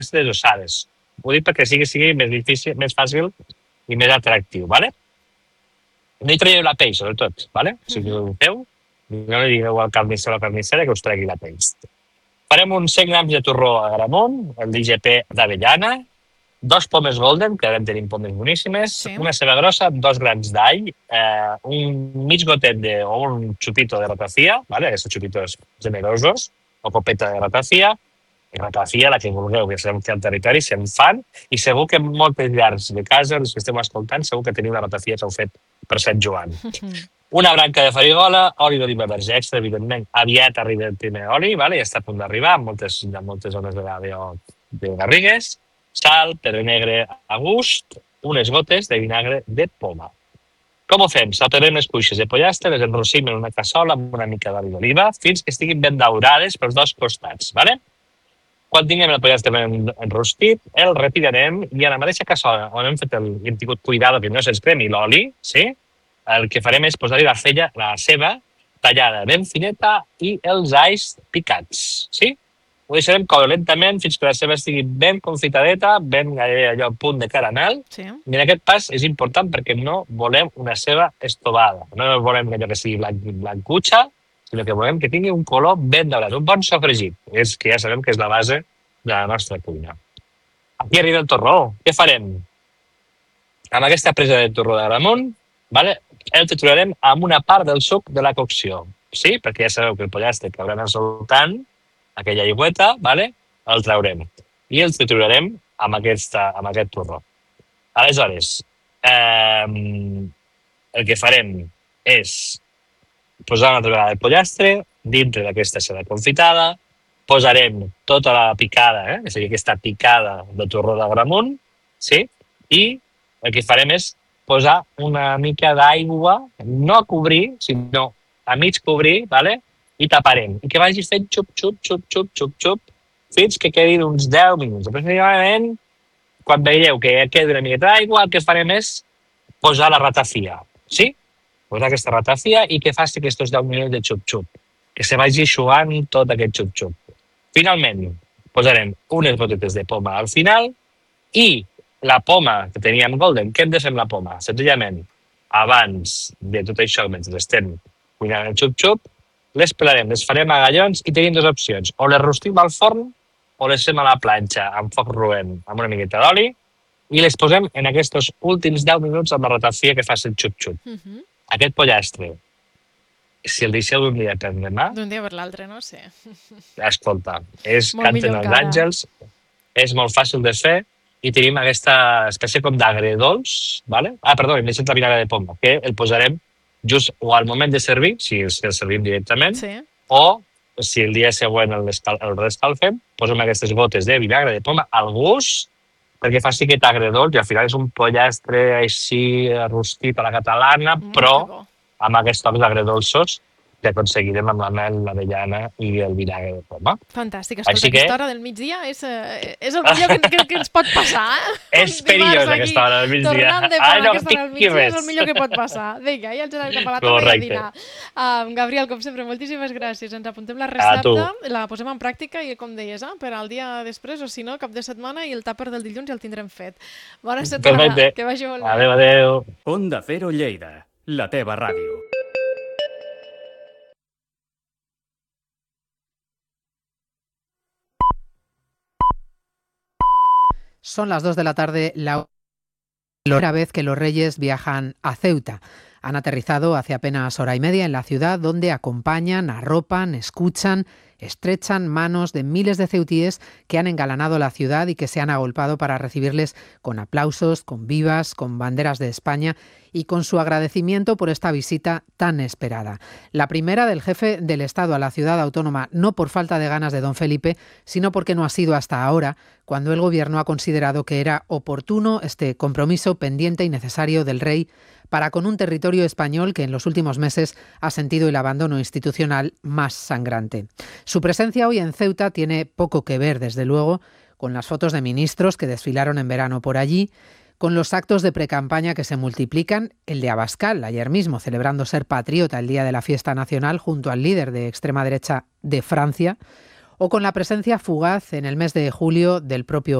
desossades. Ho dic perquè sigui més difícil, més fàcil i més atractiu, ¿vale? No hi traieu la pell, sobretot, ¿vale? Si ho feu, no li digueu al carnisser o a la carnissera que us tregui la pell. Farem uns 100 grams de torró a gramunt, el d'IGP d'avellana, 2 pomes golden, que ara en tenim pomes boníssimes, una ceba grossa, 2 grans d'all, un mig gotet o un xupito de ratafia, ¿vale? Aquests xupitos generosos, o copeta de ratafia, la que vulgueu, que sabem que al territori se'n fan, i segur que en moltes llars de casa, els que esteu escoltant, segur que teniu la ratafia que heu fet per Sant Joan. Una branca de farigola, oli d'oliva verge extra, evidentment, aviat arriba el primer oli, vale? Ja està a punt d'arribar, en moltes zones de Garrigues, sal, pebre negre a gust, unes gotes de vinagre de poma. Com ho fem? Saltarem les cuixes de pollastre, les enrossim en una cassola amb una mica d'oli d'oliva fins que estiguin ben daurades pels dos costats, ¿vale? Quan tinguem el pollastre ben enrostit, el retirarem i a la mateixa cassola on hem tingut cuidado que no se'ns cremi l'oli, sí? El que farem és posar-hi la ceba tallada ben fineta i els alls picats, sí? Ho deixarem coure lentament fins que la ceba estigui ben confitadeta, ben allò a punt de caramel. Sí. I en aquest pas és important perquè no volem una ceba estovada. No volem allò que sigui blancutxa, sinó que volem que tingui un color ben daurat, un bon sofregit. És que ja sabem que és la base de la nostra cuina. Aquí arriba el torró. Què farem? Amb aquesta presa de torró de gramunt, ¿vale? El triturarem amb una part del suc de la cocció. Sí? Perquè ja sabeu que el pollastre que haurà anat soltant aquella aigüeta, ¿vale? El traurem. I el triturarem amb aquest torró. Aleshores, el que farem és posar una altra vegada el pollastre dintre d'aquesta ceba confitada, posarem tota la picada, és a dir, aquesta picada de torró de gramunt, sí? I el que farem és posar una mica d'aigua, no a cobrir, sinó a mig cobrir, ¿vale? I taparem. I que vagi fent xup, xup, xup, xup, xup, xup, fins que quedin uns 10 minuts. Aproximadament, quan veieu que queda una miqueta d'aigua, el que farem és posar la ratafia, sí? Posar aquesta ratafia i que faci aquests 10 minuts de xup-xup. Que se vagi eixugant tot aquest xup-xup. Finalment, posarem unes gotetes de poma al final i la poma que teníem golden, què hem de fer amb la poma? Senzillament, abans de tot això, mentre estem cuinant el xup-xup, les pelarem, les farem a gallons i tenim dues opcions. O les rostim al forn o les fem a la planxa amb foc roent, amb una miqueta d'oli, i les posem en aquests últims 10 minuts amb la ratafia que faci el xup-xup. Aquest pollastre, si el deixeu d'un dia per demà... D'un dia per l'altre, no sé. Escolta, canten els àngels, és molt fàcil de fer i tenim aquesta espècie com d'agredolç, ¿vale? Perdó, hem deixat la vinagre de poma, que el posarem just o al moment de servir, si el servim directament, sí. O si el dia següent el rescalfem, posem aquestes gotes de vinagre de poma al gust perquè faci aquest agredolç i al final és un pollastre així rostit a la catalana, però amb aquests tocs agredolços que aconseguirem amb la mel, l'avellana i el vinagre de poma. Fantàstic. Escolta, aquesta hora del migdia és el millor que ens pot passar. És perillós aquesta hora del migdia. Tornant de fora aquesta hora del migdia és el millor que pot passar. Vinga, ja ens anem cap a la taula i a dinar. Gabriel, com sempre, moltíssimes gràcies. Ens apuntem la recepta, la posem en pràctica i, com deies, per al dia després o si no, cap de setmana i el tàper del dilluns ja el tindrem fet. Bona setmana. Perfecte. Que vagi molt bé. Adéu, adéu. Onda Cero Lleida, la teva ràdio. Son las 2 de la tarde, la primera vez que los Reyes viajan a Ceuta. Han aterrizado hace apenas hora y media en la ciudad, donde acompañan, arropan, escuchan, estrechan manos de miles de ceutíes que han engalanado la ciudad y que se han agolpado para recibirles con aplausos, con vivas, con banderas de España y con su agradecimiento por esta visita tan esperada. La primera del jefe del Estado a la ciudad autónoma, no por falta de ganas de don Felipe, sino porque no ha sido hasta ahora, cuando el Gobierno ha considerado que era oportuno este compromiso pendiente y necesario del rey para con un territorio español que en los últimos meses ha sentido el abandono institucional más sangrante. Su presencia hoy en Ceuta tiene poco que ver, desde luego, con las fotos de ministros que desfilaron en verano por allí, con los actos de precampaña que se multiplican, el de Abascal, ayer mismo, celebrando ser patriota el día de la fiesta nacional junto al líder de extrema derecha de Francia, o con la presencia fugaz en el mes de julio del propio